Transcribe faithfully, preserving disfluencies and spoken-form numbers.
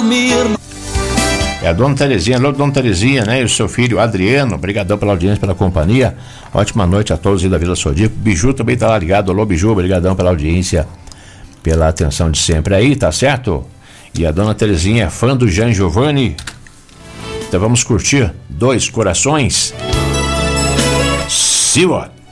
dormir. É a dona Terezinha, alô, dona Terezinha, né? E o seu filho Adriano, obrigadão pela audiência, pela companhia. Ótima noite a todos aí da Vila Sodico. Biju também tá lá ligado. Alô, Biju, obrigadão pela audiência, pela atenção de sempre aí, tá certo? E a dona Terezinha é fã do Jean Giovanni. Então vamos curtir Dois Corações. Siwa.